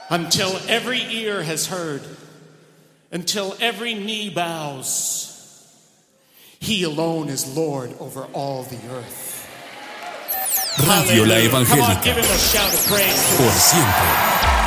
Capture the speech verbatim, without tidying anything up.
until every ear has heard, until every knee bows. He alone is Lord over all the earth. Radio La Hallelujah. Come on, Evangélica, give him a shout of praise. por siempre.